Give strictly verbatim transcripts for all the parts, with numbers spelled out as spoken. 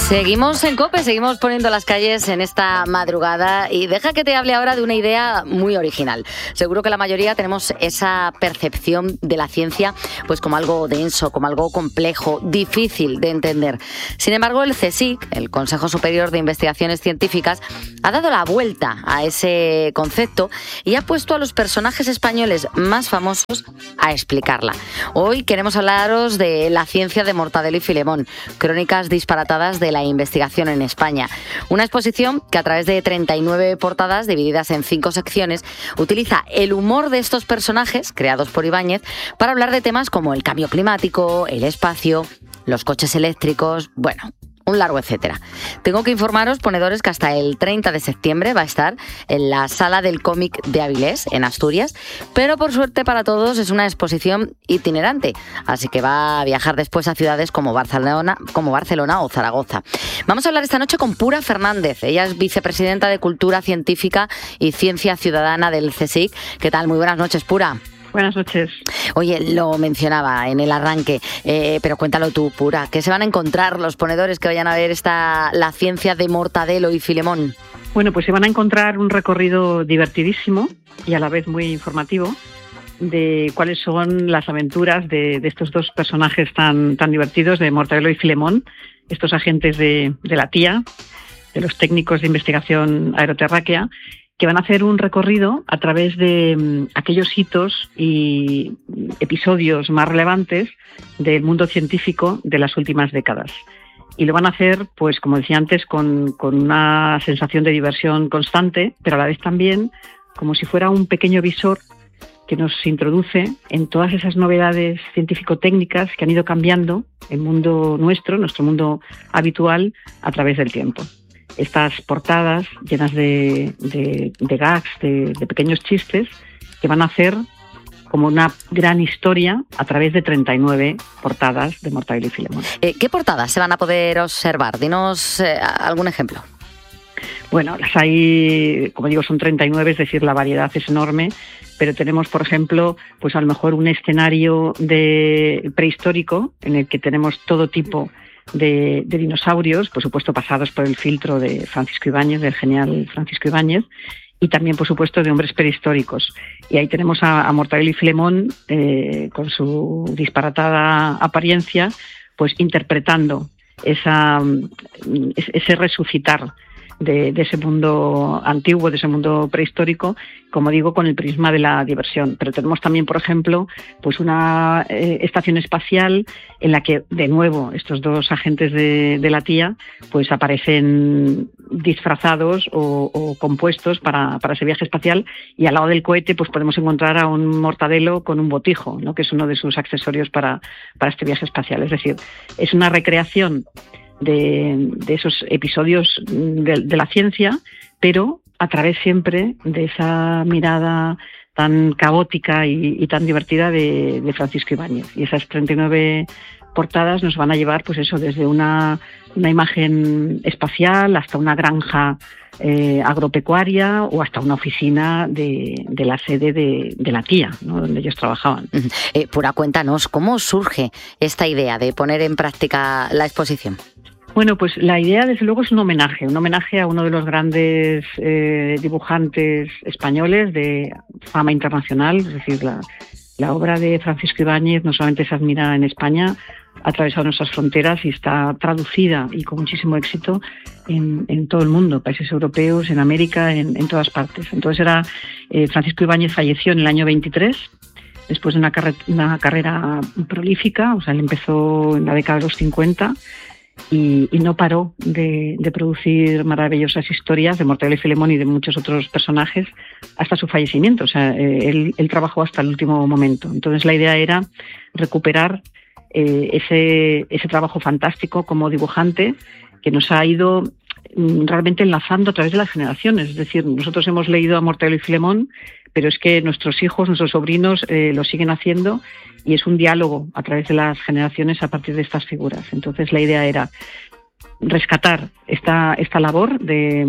Seguimos en COPE, seguimos poniendo las calles en esta madrugada y deja que te hable ahora de una idea muy original. Seguro que la mayoría tenemos esa percepción de la ciencia pues como algo denso, como algo complejo, difícil de entender. Sin embargo, el CSIC, el Consejo Superior de Investigaciones Científicas, ha dado la vuelta a ese concepto y ha puesto a los personajes españoles más famosos a explicarla. Hoy queremos hablaros de La ciencia de Mortadelo y Filemón, crónicas disparatadas de la investigación en España. Una exposición que a través de treinta y nueve portadas divididas en cinco secciones utiliza el humor de estos personajes, creados por Ibáñez, para hablar de temas como el cambio climático, el espacio, los coches eléctricos, bueno, un largo etcétera. Tengo que informaros, ponedores, que hasta el treinta de septiembre va a estar en la Sala del Cómic de Avilés, en Asturias, pero por suerte para todos es una exposición itinerante, así que va a viajar después a ciudades como Barcelona, como Barcelona o Zaragoza. Vamos a hablar esta noche con Pura Fernández. Ella es vicepresidenta de Cultura Científica y Ciencia Ciudadana del CSIC. ¿Qué tal? Muy buenas noches, Pura. Buenas noches. Oye, lo mencionaba en el arranque, eh, pero cuéntalo tú, Pura. ¿Qué se van a encontrar los ponedores que vayan a ver esta La ciencia de Mortadelo y Filemón? Bueno, pues se van a encontrar un recorrido divertidísimo y a la vez muy informativo de cuáles son las aventuras de, de estos dos personajes tan, tan divertidos, de Mortadelo y Filemón, estos agentes de, de la T I A, de los técnicos de investigación aeroterráquea, que van a hacer un recorrido a través de um, aquellos hitos y episodios más relevantes del mundo científico de las últimas décadas. Y lo van a hacer, pues como decía antes, con, con una sensación de diversión constante, pero a la vez también como si fuera un pequeño visor que nos introduce en todas esas novedades científico-técnicas que han ido cambiando el mundo nuestro, nuestro mundo habitual, a través del tiempo. Estas portadas llenas de, de, de gags, de, de pequeños chistes, que van a hacer como una gran historia a través de treinta y nueve portadas de Mortadelo y Filemón. Eh, ¿Qué portadas se van a poder observar? Dinos eh, algún ejemplo. Bueno, las hay, como digo, son treinta y nueve, es decir, la variedad es enorme, pero tenemos, por ejemplo, pues a lo mejor un escenario de prehistórico en el que tenemos todo tipo De, de dinosaurios, por supuesto pasados por el filtro de Francisco Ibáñez, del genial Francisco Ibáñez, y también, por supuesto, de hombres prehistóricos. Y ahí tenemos a, a Mortadelo y Filemón, eh, con su disparatada apariencia, pues interpretando esa, ese resucitar de, de ese mundo antiguo, de ese mundo prehistórico, como digo, con el prisma de la diversión. Pero tenemos también, por ejemplo, pues una eh, estación espacial en la que, de nuevo, estos dos agentes de, de la T I A pues aparecen disfrazados o, o compuestos para, para ese viaje espacial, y al lado del cohete pues podemos encontrar a un Mortadelo con un botijo, ¿no?, que es uno de sus accesorios para, para este viaje espacial. Es decir, es una recreación De, de esos episodios de, de la ciencia, pero a través siempre de esa mirada tan caótica y, y tan divertida de, de Francisco Ibáñez. Y esas treinta y nueve portadas nos van a llevar, pues eso, desde una, una imagen espacial hasta una granja eh, agropecuaria o hasta una oficina de, de la sede de, de la T I A, ¿no?, donde ellos trabajaban. Eh, Pura, cuéntanos, ¿cómo surge esta idea de poner en práctica la exposición? Bueno, pues la idea, desde luego, es un homenaje, un homenaje a uno de los grandes eh, dibujantes españoles de fama internacional. Es decir, la, la obra de Francisco Ibáñez no solamente se admira en España, ha atravesado nuestras fronteras y está traducida, y con muchísimo éxito, en, en todo el mundo, países europeos, en América, en, en todas partes. Entonces era eh, Francisco Ibáñez falleció en el año veintitrés, después de una, carre- una carrera prolífica. O sea, él empezó en la década de los cincuenta, Y, y no paró de, de producir maravillosas historias de Mortadelo y Filemón y de muchos otros personajes hasta su fallecimiento. O sea, eh, él, él trabajó hasta el último momento. Entonces la idea era recuperar eh, ese, ese trabajo fantástico como dibujante, que nos ha ido realmente enlazando a través de las generaciones. Es decir, nosotros hemos leído a Mortadelo y Filemón, pero es que nuestros hijos, nuestros sobrinos eh, lo siguen haciendo, y es un diálogo a través de las generaciones a partir de estas figuras. Entonces la idea era rescatar esta, esta labor de,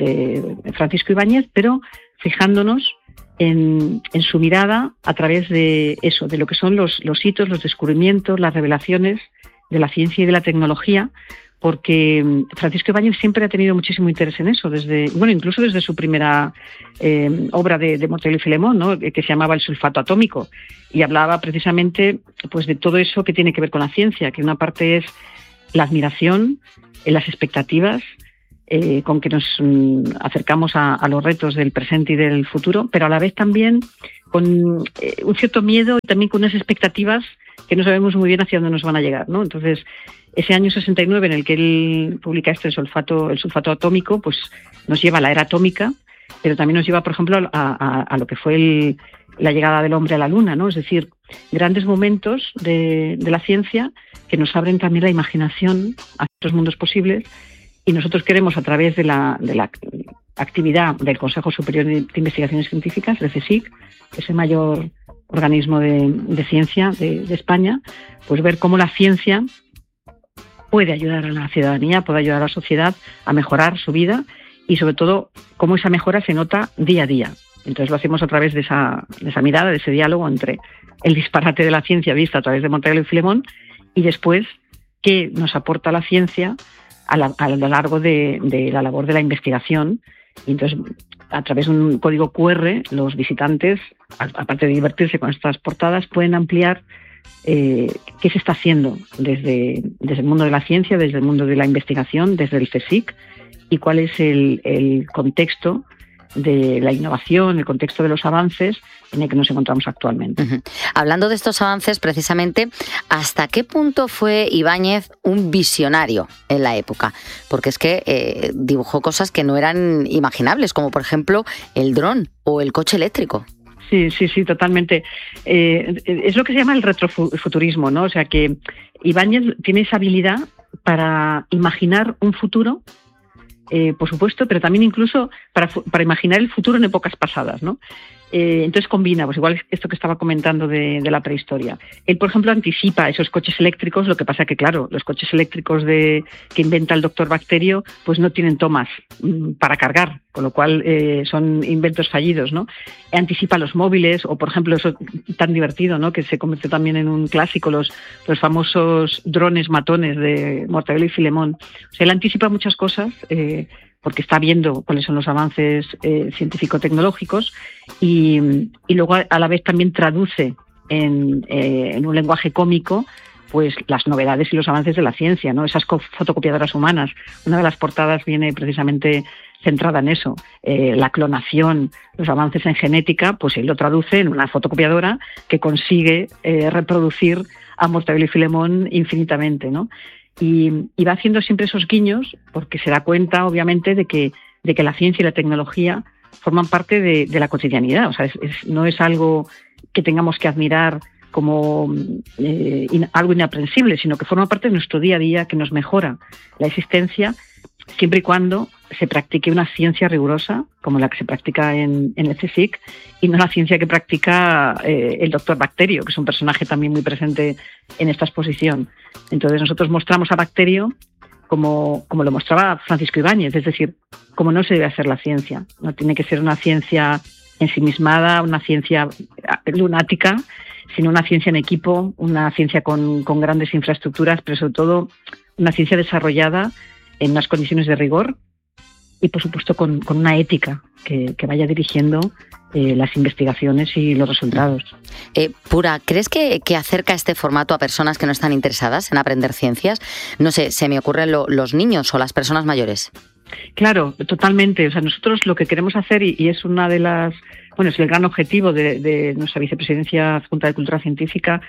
de Francisco Ibáñez, pero fijándonos en, en su mirada a través de eso, de lo que son los, los hitos, los descubrimientos, las revelaciones de la ciencia y de la tecnología, porque Francisco Ibáñez siempre ha tenido muchísimo interés en eso, desde, bueno, incluso desde su primera eh, obra de, de Mortadelo y Filemón, ¿no?, que se llamaba El sulfato atómico, y hablaba precisamente pues de todo eso que tiene que ver con la ciencia, que una parte es la admiración, eh, las expectativas, eh, con que nos mm, acercamos a, a los retos del presente y del futuro, pero a la vez también con eh, un cierto miedo y también con unas expectativas que no sabemos muy bien hacia dónde nos van a llegar, ¿no? Entonces, ese año sesenta y nueve en el que él publica este sulfato, el sulfato atómico, pues nos lleva a la era atómica, pero también nos lleva, por ejemplo, a, a, a lo que fue el, la llegada del hombre a la luna, ¿no? Es decir, grandes momentos de, de la ciencia que nos abren también la imaginación a otros mundos posibles, y nosotros queremos, a través de la, de la actividad del Consejo Superior de Investigaciones Científicas, el CSIC, ese mayor organismo de, de ciencia de, de España, pues ver cómo la ciencia puede ayudar a la ciudadanía, puede ayudar a la sociedad a mejorar su vida, y sobre todo cómo esa mejora se nota día a día. Entonces lo hacemos a través de esa, de esa mirada, de ese diálogo entre el disparate de la ciencia vista a través de Mortadelo y Filemón, y después qué nos aporta la ciencia a, la, a lo largo de, de la labor de la investigación. Y entonces, a través de un código cu erre, los visitantes, aparte de divertirse con estas portadas, pueden ampliar eh, qué se está haciendo desde, desde el mundo de la ciencia, desde el mundo de la investigación, desde el CSIC, y cuál es el, el contexto de la innovación, el contexto de los avances en el que nos encontramos actualmente. Uh-huh. Hablando de estos avances, precisamente, ¿hasta qué punto fue Ibáñez un visionario en la época? Porque es que eh, dibujó cosas que no eran imaginables, como por ejemplo el dron o el coche eléctrico. Sí, sí, sí, totalmente. Eh, es lo que se llama el retrofuturismo, ¿no? O sea que Ibáñez tiene esa habilidad para imaginar un futuro, Eh, por supuesto, pero también incluso para, para imaginar el futuro en épocas pasadas, ¿no? Eh, entonces combina, pues igual esto que estaba comentando de, de la prehistoria. Él, por ejemplo, anticipa esos coches eléctricos, lo que pasa que, claro, los coches eléctricos de, que inventa el doctor Bacterio, pues no tienen tomas mmm, para cargar, con lo cual eh, son inventos fallidos, ¿no? Anticipa los móviles, o por ejemplo, eso tan divertido, ¿no?, que se convirtió también en un clásico, los, los famosos drones matones de Mortadelo y Filemón. O sea, él anticipa muchas cosas, eh, porque está viendo cuáles son los avances eh, científico-tecnológicos, y, y luego a la vez también traduce en, eh, en un lenguaje cómico pues las novedades y los avances de la ciencia, ¿no? Esas fotocopiadoras humanas. Una de las portadas viene precisamente centrada en eso, eh, la clonación, los avances en genética, pues él lo traduce en una fotocopiadora que consigue eh, reproducir a Mortadelo y Filemón infinitamente, ¿no? Y, y va haciendo siempre esos guiños porque se da cuenta, obviamente, de que, de que la ciencia y la tecnología forman parte de, de la cotidianidad. O sea, es, es, no es algo que tengamos que admirar como eh, in, algo inaprensible, sino que forma parte de nuestro día a día, que nos mejora la existencia, siempre y cuando se practique una ciencia rigurosa, como la que se practica en, en el CSIC, y no la ciencia que practica eh, el doctor Bacterio, que es un personaje también muy presente en esta exposición. Entonces nosotros mostramos a Bacterio como, como lo mostraba Francisco Ibáñez, es decir, como no se debe hacer la ciencia. No tiene que ser una ciencia ensimismada, una ciencia lunática, sino una ciencia en equipo, una ciencia con, con grandes infraestructuras, pero sobre todo una ciencia desarrollada en unas condiciones de rigor y, por supuesto, con, con una ética que, que vaya dirigiendo eh, las investigaciones y los resultados. Eh, Pura, ¿crees que, que acerca este formato a personas que no están interesadas en aprender ciencias? No sé, se me ocurren lo, los niños o las personas mayores. Claro, totalmente. O sea, nosotros lo que queremos hacer, y, y es una de las, bueno, es el gran objetivo de, de nuestra vicepresidencia adjunta de Cultura Científica,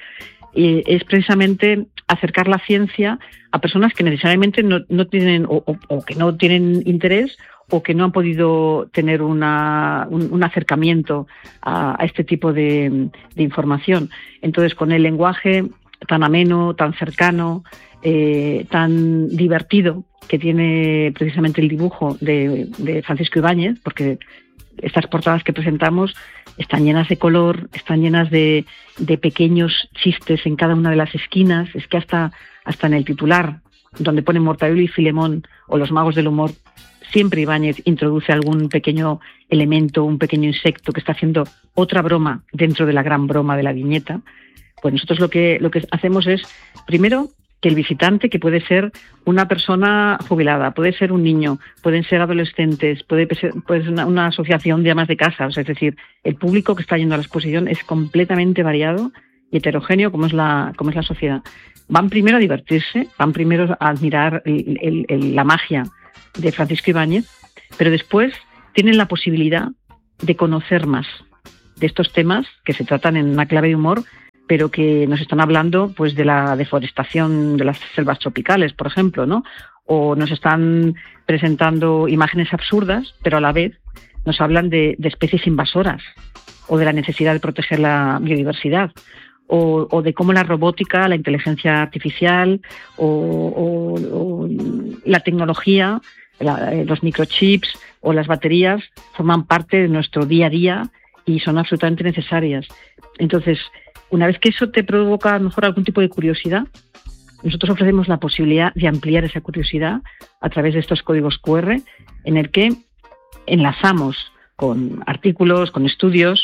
y es precisamente acercar la ciencia a personas que necesariamente no, no tienen o, o, o que no tienen interés o que no han podido tener una, un, un acercamiento a, a este tipo de, de información. Entonces, con el lenguaje tan ameno, tan cercano, eh, tan divertido que tiene precisamente el dibujo de, de Francisco Ibáñez, porque estas portadas que presentamos están llenas de color, están llenas de, de pequeños chistes en cada una de las esquinas. Es que hasta, hasta en el titular, donde pone Mortadelo y Filemón o los magos del humor, siempre Ibáñez introduce algún pequeño elemento, un pequeño insecto que está haciendo otra broma dentro de la gran broma de la viñeta. Pues nosotros lo que, lo que hacemos es, primero, que el visitante, que puede ser una persona jubilada, puede ser un niño, pueden ser adolescentes, puede ser, puede ser una, una asociación de amas de casa, o sea, es decir, el público que está yendo a la exposición es completamente variado y heterogéneo como es la, como es la sociedad. Van primero a divertirse, van primero a admirar el, el, el, la magia de Francisco Ibáñez, pero después tienen la posibilidad de conocer más de estos temas que se tratan en una clave de humor, pero que nos están hablando pues de la deforestación de las selvas tropicales, por ejemplo, ¿no? O nos están presentando imágenes absurdas, pero a la vez nos hablan de, de especies invasoras, o de la necesidad de proteger la biodiversidad, o, o de cómo la robótica, la inteligencia artificial o, o, o la tecnología, la, los microchips o las baterías forman parte de nuestro día a día y son absolutamente necesarias. Entonces, una vez que eso te provoca a lo mejor algún tipo de curiosidad, nosotros ofrecemos la posibilidad de ampliar esa curiosidad a través de estos códigos cu erre, en el que enlazamos con artículos, con estudios,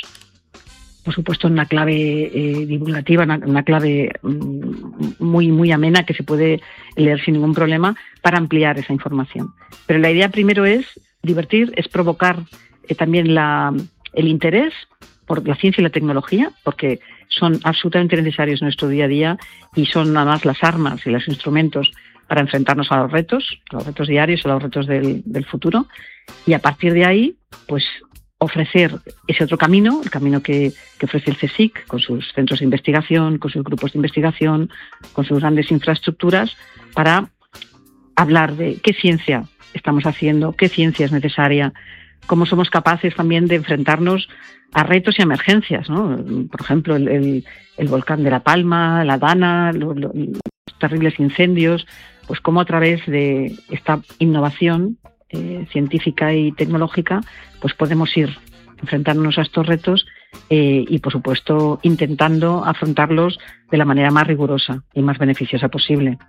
por supuesto en una clave eh, divulgativa, una, una clave mm, muy, muy amena que se puede leer sin ningún problema para ampliar esa información. Pero la idea primero es divertir, es provocar eh, también la, el interés por la ciencia y la tecnología, porque son absolutamente necesarios en nuestro día a día y son nada más las armas y los instrumentos para enfrentarnos a los retos, a los retos diarios, a los retos del, del futuro. Y a partir de ahí, pues ofrecer ese otro camino, el camino que, que ofrece el CSIC, con sus centros de investigación, con sus grupos de investigación, con sus grandes infraestructuras, para hablar de qué ciencia estamos haciendo, qué ciencia es necesaria, cómo somos capaces también de enfrentarnos a retos y a emergencias, ¿no? Por ejemplo, el, el, el volcán de La Palma, la Dana, lo, lo, los terribles incendios, pues cómo a través de esta innovación eh, científica y tecnológica, pues podemos ir enfrentándonos a estos retos eh, y, por supuesto, intentando afrontarlos de la manera más rigurosa y más beneficiosa posible.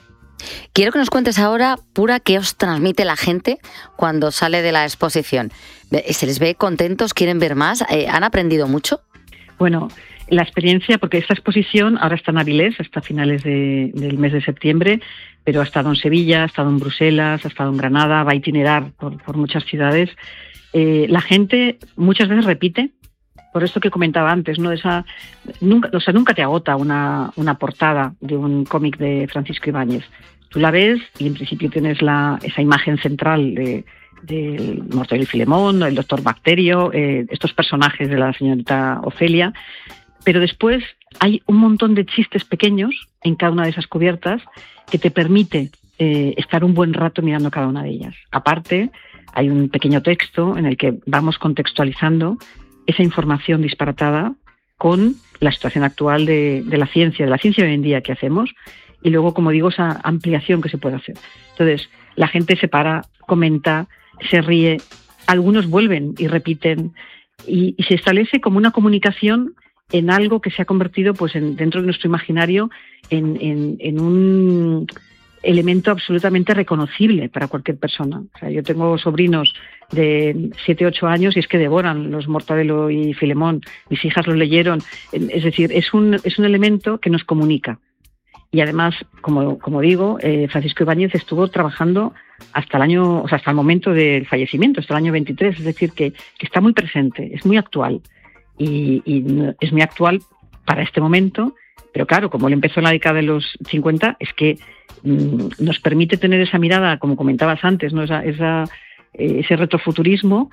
Quiero que nos cuentes ahora, Pura, qué os transmite la gente cuando sale de la exposición. ¿Se les ve contentos? ¿Quieren ver más? Eh, ¿Han aprendido mucho? Bueno, la experiencia, porque esta exposición ahora está en Avilés hasta finales de, del mes de septiembre, pero ha estado en Sevilla, ha estado en Bruselas, ha estado en Granada, va a itinerar por, por muchas ciudades. Eh, la gente muchas veces repite, por esto que comentaba antes, ¿no? Esa, nunca, o sea, nunca te agota una, una portada de un cómic de Francisco Ibáñez. Tú la ves y en principio tienes la, esa imagen central de del Mortadelo y Filemón, el doctor Bacterio, eh, estos personajes de la señorita Ofelia, pero después hay un montón de chistes pequeños en cada una de esas cubiertas que te permite eh, estar un buen rato mirando cada una de ellas. Aparte, hay un pequeño texto en el que vamos contextualizando esa información disparatada con la situación actual de, de la ciencia, de la ciencia hoy en día que hacemos, y luego, como digo, esa ampliación que se puede hacer. Entonces, la gente se para, comenta, se ríe, algunos vuelven y repiten, y, y se establece como una comunicación en algo que se ha convertido, pues, en, dentro de nuestro imaginario en, en, en un elemento absolutamente reconocible para cualquier persona. O sea, yo tengo sobrinos de siete, ocho años y es que devoran los Mortadelo y Filemón. Mis hijas los leyeron. Es decir, es un, es un elemento que nos comunica. Y además, como, como digo, eh, Francisco Ibáñez estuvo trabajando hasta el año, o sea, hasta el momento del fallecimiento, hasta el año veintitrés, es decir, que, que está muy presente, es muy actual. Y, y es muy actual para este momento, pero claro, como él empezó en la década de los cincuenta, es que mmm, nos permite tener esa mirada, como comentabas antes, ¿no? esa, esa, eh, ese retrofuturismo,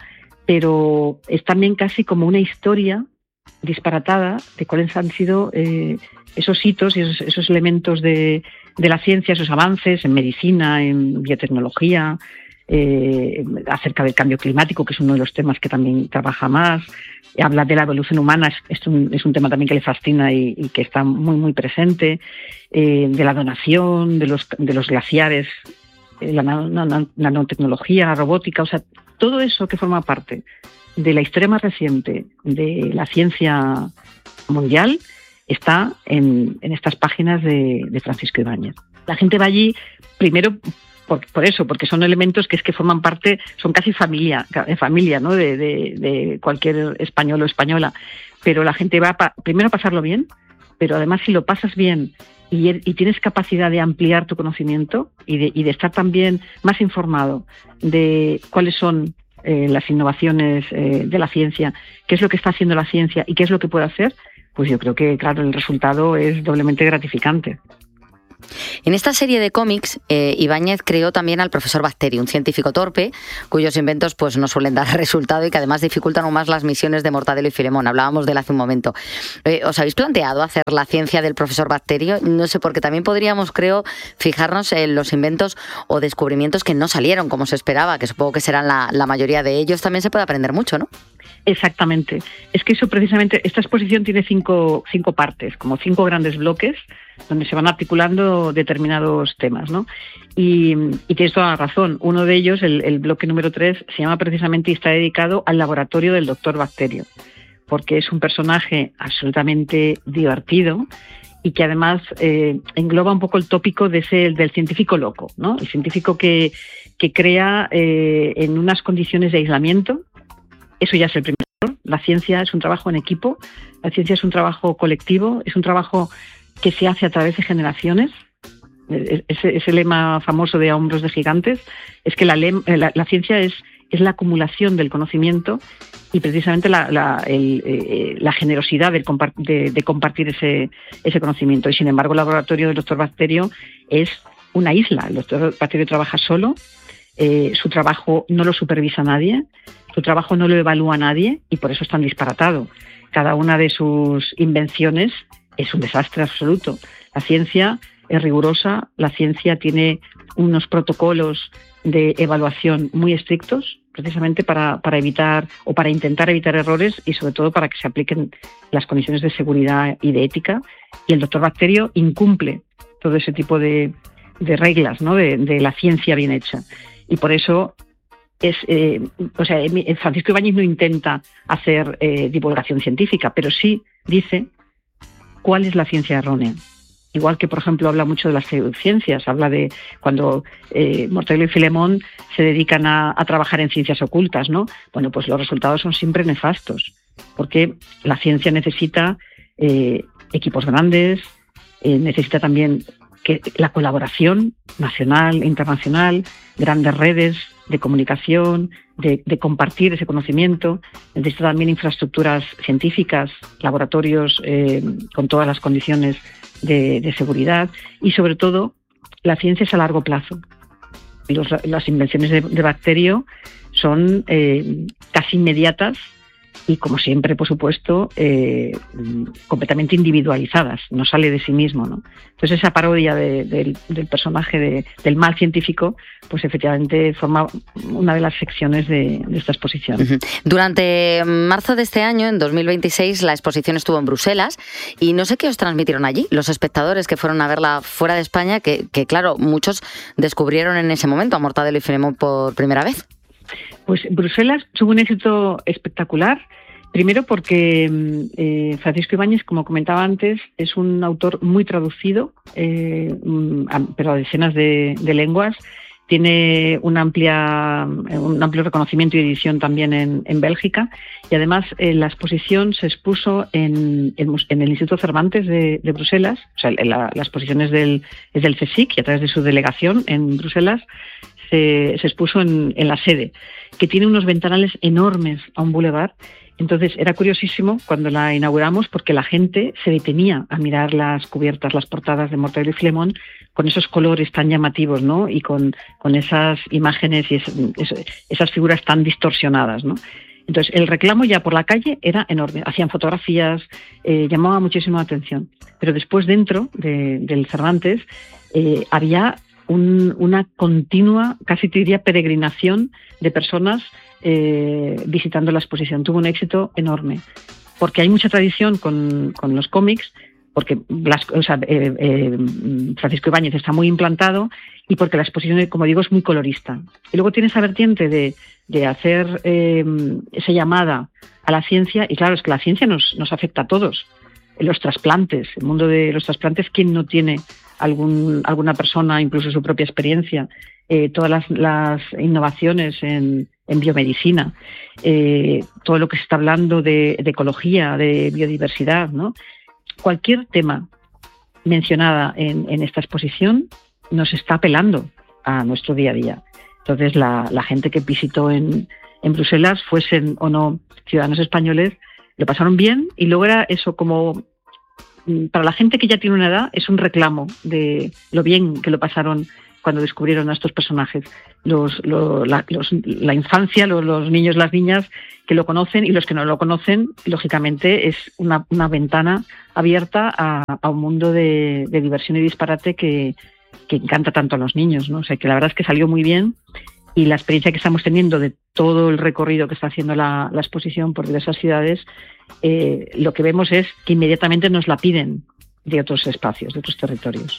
pero es también casi como una historia disparatada de cuáles han sido eh, esos hitos y esos, esos elementos de, de la ciencia, esos avances en medicina, en biotecnología, eh, acerca del cambio climático, que es uno de los temas que también trabaja más. Habla de la evolución humana, es, es, un, es un tema también que le fascina y, y que está muy, muy presente, eh, de la donación, de los, de los glaciares, eh, la nanotecnología, la robótica, o sea, todo eso que forma parte de la historia más reciente de la ciencia mundial está en, en estas páginas de, de Francisco Ibáñez. La gente va allí primero por, por eso, porque son elementos que es que forman parte, son casi familia, familia, ¿no? de, de, de cualquier español o española. Pero la gente va pa, primero a pasarlo bien, pero además si lo pasas bien y, y tienes capacidad de ampliar tu conocimiento y de, y de estar también más informado de cuáles son eh, las innovaciones eh, de la ciencia, qué es lo que está haciendo la ciencia y qué es lo que puede hacer, pues yo creo que, claro, el resultado es doblemente gratificante. En esta serie de cómics, eh, Ibáñez creó también al profesor Bacterio, un científico torpe, cuyos inventos pues, no suelen dar resultado y que además dificultan aún más las misiones de Mortadelo y Filemón. Hablábamos de él hace un momento. Eh, ¿Os habéis planteado hacer la ciencia del profesor Bacterio? No sé, porque también podríamos, creo, fijarnos en los inventos o descubrimientos que no salieron como se esperaba, que supongo que serán la, la mayoría de ellos. También se puede aprender mucho, ¿no? Exactamente. Es que eso precisamente, esta exposición tiene cinco, cinco partes, como cinco grandes bloques, donde se van articulando determinados temas, ¿no? Y, y tienes toda la razón. Uno de ellos, el, el bloque número tres, se llama precisamente y está dedicado al laboratorio del doctor Bacterio, porque es un personaje absolutamente divertido y que además eh, engloba un poco el tópico de ese, del científico loco, ¿no? El científico que, que crea eh, en unas condiciones de aislamiento. Eso ya es el primero. La ciencia es un trabajo en equipo, la ciencia es un trabajo colectivo, es un trabajo que se hace a través de generaciones. Ese, ese lema famoso de a hombros de gigantes es que la, la, la ciencia es, es la acumulación del conocimiento y precisamente la, la, el, eh, la generosidad de, de, de compartir ese, ese conocimiento. Y sin embargo, el laboratorio del doctor Bacterio es una isla. El doctor Bacterio trabaja solo, eh, su trabajo no lo supervisa nadie, su trabajo no lo evalúa nadie y por eso es tan disparatado. Cada una de sus invenciones es un desastre absoluto. La ciencia es rigurosa, la ciencia tiene unos protocolos de evaluación muy estrictos, precisamente para, para evitar o para intentar evitar errores y sobre todo para que se apliquen las condiciones de seguridad y de ética. Y el doctor Bacterio incumple todo ese tipo de, de reglas, ¿no? de, de la ciencia bien hecha. Y por eso es, eh, o sea, Francisco Ibáñez no intenta hacer eh, divulgación científica, pero sí dice cuál es la ciencia errónea. Igual que, por ejemplo, habla mucho de las pseudociencias, habla de cuando eh, Mortadelo y Filemón se dedican a, a trabajar en ciencias ocultas, ¿no? Bueno, pues los resultados son siempre nefastos, porque la ciencia necesita eh, equipos grandes, eh, necesita también que la colaboración nacional e internacional, grandes redes de comunicación, de, de compartir ese conocimiento, necesita también infraestructuras científicas, laboratorios eh, con todas las condiciones de, de seguridad y, sobre todo, la ciencia es a largo plazo. Los, las invenciones de, de Bacterio son eh, casi inmediatas y, como siempre, por supuesto, eh, completamente individualizadas, no sale de sí mismo, ¿no? Entonces esa parodia de, de, del personaje de, del mal científico, pues efectivamente forma una de las secciones de, de esta exposición. Uh-huh. Durante marzo de este año, en dos mil veintiséis, la exposición estuvo en Bruselas y no sé qué os transmitieron allí, los espectadores que fueron a verla fuera de España, que, que claro, muchos descubrieron en ese momento a Mortadelo y Filemón por primera vez. Pues Bruselas tuvo un éxito espectacular, primero porque eh, Francisco Ibáñez, como comentaba antes, es un autor muy traducido, eh, pero a decenas de, de lenguas. Tiene una amplia, un amplio reconocimiento y edición también en, en Bélgica y además eh, la exposición se expuso en, en, en el Instituto Cervantes de, de Bruselas, o sea, la, la exposición es del, es del CSIC y a través de su delegación en Bruselas se, se expuso en, en la sede, que tiene unos ventanales enormes a un bulevar. Entonces era curiosísimo cuando la inauguramos porque la gente se detenía a mirar las cubiertas, las portadas de Mortadelo y Filemón con esos colores tan llamativos, ¿no? Y con, con esas imágenes y es, es, esas figuras tan distorsionadas, ¿no? Entonces el reclamo ya por la calle era enorme, hacían fotografías, eh, llamaba muchísimo la atención. Pero después dentro de, del Cervantes eh, había un, una continua, casi te diría, peregrinación de personas Eh, visitando la exposición. Tuvo un éxito enorme, porque hay mucha tradición con, con los cómics, porque las, o sea, eh, eh, Francisco Ibáñez está muy implantado y porque la exposición, como digo, es muy colorista. Y luego tiene esa vertiente de, de hacer eh, esa llamada a la ciencia, y claro, es que la ciencia nos, nos afecta a todos. Los trasplantes, el mundo de los trasplantes, ¿quién no tiene algún, alguna persona, incluso su propia experiencia? Eh, todas las, las innovaciones en en biomedicina, eh, todo lo que se está hablando de, de ecología, de biodiversidad, ¿no? Cualquier tema mencionada en, en esta exposición nos está apelando a nuestro día a día. Entonces, la, la gente que visitó en, en Bruselas, fuesen o no ciudadanos españoles, lo pasaron bien, y luego era eso como, para la gente que ya tiene una edad, es un reclamo de lo bien que lo pasaron cuando descubrieron a estos personajes. Los, lo, la, los, la infancia, los, los niños, las niñas que lo conocen, y los que no lo conocen, lógicamente es una, una ventana abierta a, a un mundo de, de diversión y disparate que, que encanta tanto a los niños, ¿no? O sea, que la verdad es que salió muy bien, y la experiencia que estamos teniendo de todo el recorrido que está haciendo la, la exposición por diversas ciudades, eh, lo que vemos es que inmediatamente nos la piden de otros espacios, de otros territorios.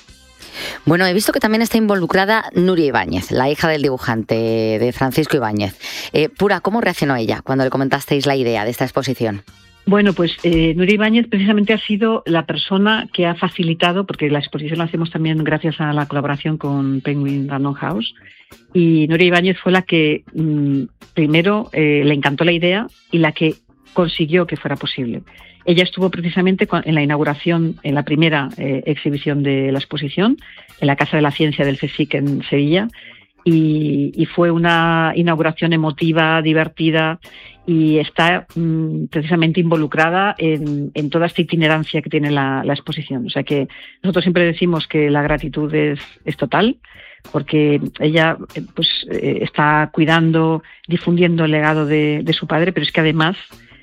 Bueno, he visto que también está involucrada Nuria Ibáñez, la hija del dibujante de Francisco Ibáñez. Eh, Pura, ¿cómo reaccionó ella cuando le comentasteis la idea de esta exposición? Bueno, pues eh, Nuria Ibáñez precisamente ha sido la persona que ha facilitado, porque la exposición la hacemos también gracias a la colaboración con Penguin Random House, y Nuria Ibáñez fue la que mmm, primero eh, le encantó la idea y la que consiguió que fuera posible. Ella estuvo precisamente en la inauguración, en la primera eh, exhibición de la exposición, en la Casa de la Ciencia del CSIC en Sevilla, y, y fue una inauguración emotiva, divertida, y está mmm, precisamente involucrada en, en toda esta itinerancia que tiene la, la exposición. O sea que nosotros siempre decimos que la gratitud es, es total, porque ella pues eh, está cuidando, difundiendo el legado de, de su padre, pero es que además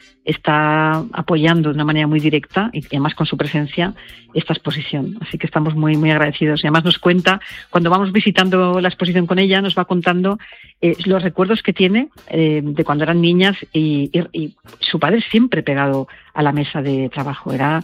está apoyando de una manera muy directa, y además con su presencia, esta exposición. Así que estamos muy muy agradecidos. Y además nos cuenta, cuando vamos visitando la exposición con ella, nos va contando eh, los recuerdos que tiene eh, de cuando eran niñas, y, y, y su padre siempre pegado a la mesa de trabajo. Era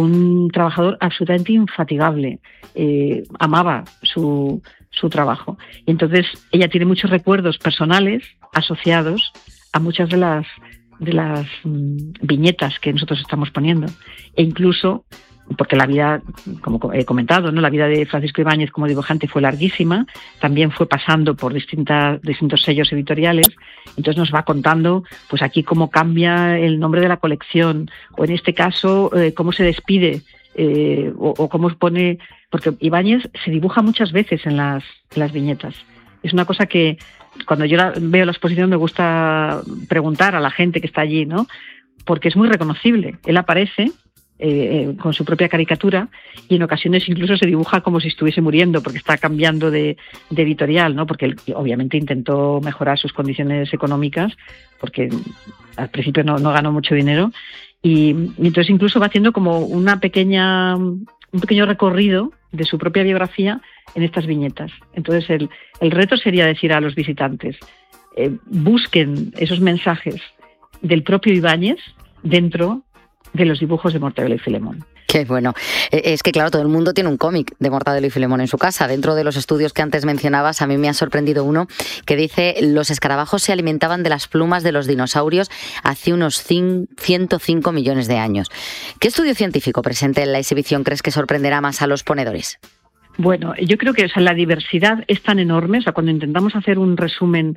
un trabajador absolutamente infatigable, eh, amaba su, su trabajo. Y entonces ella tiene muchos recuerdos personales asociados a muchas de las de las mmm, viñetas que nosotros estamos poniendo, e incluso porque la vida, como he comentado, ¿no?, la vida de Francisco Ibáñez como dibujante fue larguísima, también fue pasando por distintas, distintos sellos editoriales. Entonces nos va contando, pues aquí cómo cambia el nombre de la colección, o en este caso eh, cómo se despide, eh, o, o cómo pone, porque Ibáñez se dibuja muchas veces en las, en las viñetas. Es una cosa que cuando yo la, veo la exposición me gusta preguntar a la gente que está allí, ¿no?, porque es muy reconocible. Él aparece eh, con su propia caricatura, y en ocasiones incluso se dibuja como si estuviese muriendo, porque está cambiando de, de editorial, ¿no?, porque él obviamente intentó mejorar sus condiciones económicas, porque al principio no, no ganó mucho dinero, y, y entonces incluso va haciendo como una pequeña, un pequeño recorrido de su propia biografía en estas viñetas. Entonces el, el reto sería decir a los visitantes, eh, busquen esos mensajes del propio Ibáñez dentro de los dibujos de Mortadelo y Filemón. Qué bueno. Es que claro, todo el mundo tiene un cómic de Mortadelo y Filemón en su casa. Dentro de los estudios que antes mencionabas, a mí me ha sorprendido uno que dice: los escarabajos se alimentaban de las plumas de los dinosaurios hace unos ciento cinco millones de años. ¿Qué estudio científico presente en la exhibición crees que sorprenderá más a los ponedores? Bueno, yo creo que o sea, la diversidad es tan enorme, o sea, cuando intentamos hacer un resumen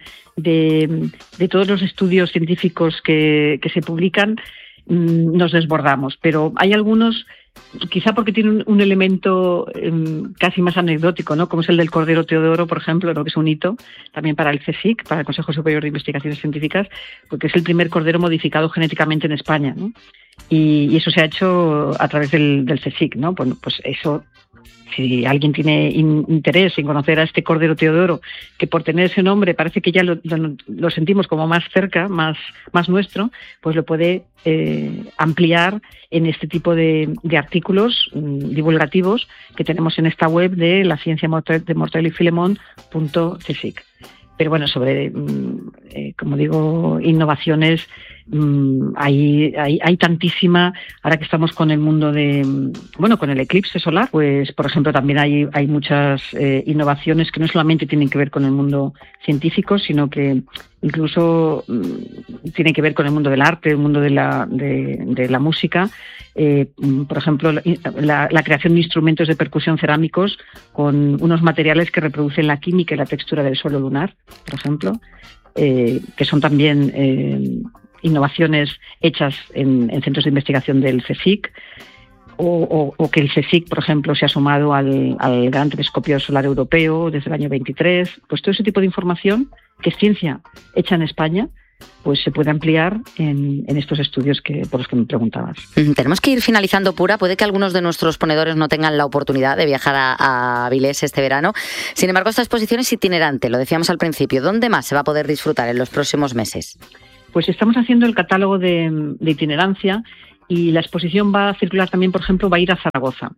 de, de todos los estudios científicos que, que se publican, mmm, nos desbordamos, pero hay algunos, quizá porque tienen un, un elemento eh, casi más anecdótico, ¿no?, como es el del Cordero Teodoro, por ejemplo, ¿no?, que es un hito también para el CSIC, para el Consejo Superior de Investigaciones Científicas, porque es el primer cordero modificado genéticamente en España, ¿no? Y, y eso se ha hecho a través del, del CSIC, ¿no? Bueno, pues eso, si alguien tiene in, interés en conocer a este Cordero Teodoro, que por tener ese nombre parece que ya lo, lo, lo sentimos como más cerca, más, más nuestro, pues lo puede eh, ampliar en este tipo de, de artículos mmm, divulgativos que tenemos en esta web de la ciencia de Mortadelo y Filemón punto csic. Pero bueno, sobre, eh, como digo, innovaciones, mmm, hay, hay, hay tantísima. Ahora que estamos con el mundo de, bueno, con el eclipse solar, pues por ejemplo también hay, hay muchas eh, innovaciones que no solamente tienen que ver con el mundo científico, sino que incluso mmm, tienen que ver con el mundo del arte, el mundo de la, de, de la música. Eh, por ejemplo, la, la creación de instrumentos de percusión cerámicos con unos materiales que reproducen la química y la textura del suelo lunar, por ejemplo, eh, que son también eh, innovaciones hechas en, en centros de investigación del CSIC, o, o, o que el CSIC, por ejemplo, se ha sumado al, al Gran Telescopio Solar Europeo desde el año veintitrés. Pues todo ese tipo de información, que es ciencia hecha en España, pues se puede ampliar en, en estos estudios que por los que me preguntabas. Tenemos que ir finalizando, Pura. Puede que algunos de nuestros ponedores no tengan la oportunidad de viajar a, a Avilés este verano. Sin embargo, esta exposición es itinerante, lo decíamos al principio. ¿Dónde más se va a poder disfrutar en los próximos meses? Pues estamos haciendo el catálogo de, de itinerancia y la exposición va a circular también, por ejemplo, va a ir a Zaragoza.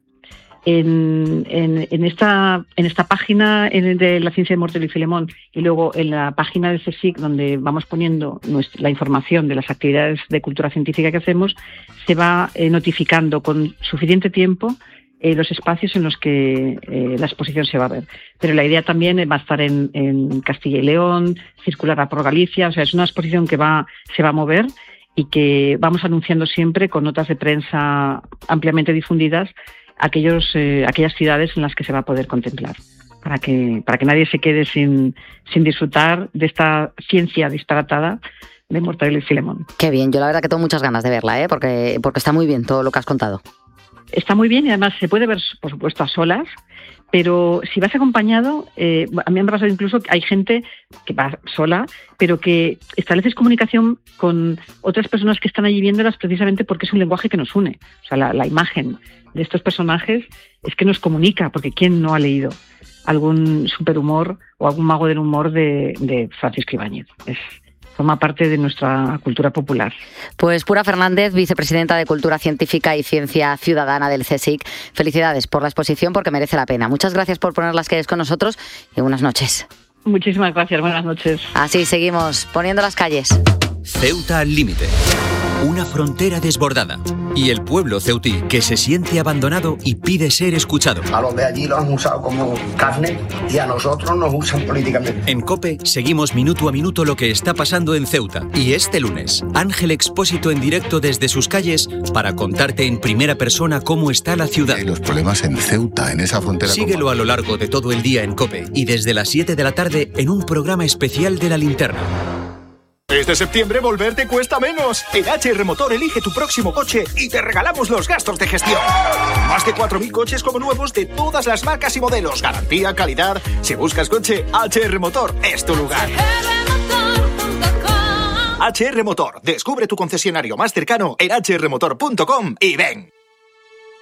En, en, en, esta, en esta página de la Ciencia de Mortero y Filemón y luego en la página del CSIC, donde vamos poniendo nuestra, la información de las actividades de cultura científica que hacemos, se va eh, notificando con suficiente tiempo eh, los espacios en los que eh, la exposición se va a ver. Pero la idea también va a estar en, en Castilla y León, circular por Galicia, o sea, es una exposición que va, se va a mover y que vamos anunciando siempre con notas de prensa ampliamente difundidas aquellos eh, aquellas ciudades en las que se va a poder contemplar, para que para que nadie se quede sin sin disfrutar de esta ciencia disparatada de Mortadelo y Filemón. Qué bien, yo la verdad que tengo muchas ganas de verla, ¿eh? porque porque está muy bien todo lo que has contado. Está muy bien y además se puede ver, por supuesto, a solas, pero si vas acompañado, eh, a mí me ha pasado incluso que hay gente que va sola, pero que estableces comunicación con otras personas que están allí viéndolas precisamente porque es un lenguaje que nos une. O sea, la, la imagen de estos personajes es que nos comunica, porque ¿quién no ha leído algún superhumor o algún mago del humor de, de Francisco Ibáñez? Es, forma parte de nuestra cultura popular. Pues Pura Fernández, vicepresidenta de Cultura Científica y Ciencia Ciudadana del CSIC, felicidades por la exposición porque merece la pena. Muchas gracias por poner las calles con nosotros y buenas noches. Muchísimas gracias, buenas noches. Así seguimos, poniendo las calles. Ceuta al límite. Una frontera desbordada. Y el pueblo ceutí que se siente abandonado y pide ser escuchado. A los de allí los han usado como carne y a nosotros nos usan políticamente. En COPE seguimos minuto a minuto lo que está pasando en Ceuta. Y este lunes, Ángel Expósito en directo desde sus calles para contarte en primera persona cómo está la ciudad. Hay los problemas en Ceuta, en esa frontera. Síguelo a lo largo de todo el día en COPE y desde las siete de la tarde en un programa especial de La Linterna. Este septiembre volverte cuesta menos. En H R Motor elige tu próximo coche y te regalamos los gastos de gestión. Más de cuatro mil coches como nuevos de todas las marcas y modelos. Garantía, calidad. Si buscas coche, H R Motor es tu lugar. H R Motor. Descubre tu concesionario más cercano en h r motor punto com y ven.